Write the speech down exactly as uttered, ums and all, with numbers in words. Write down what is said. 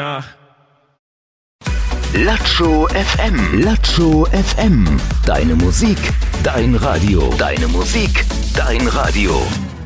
da. Latscho F M. Latscho F M. Deine Musik, dein Radio. Deine Musik, dein Radio.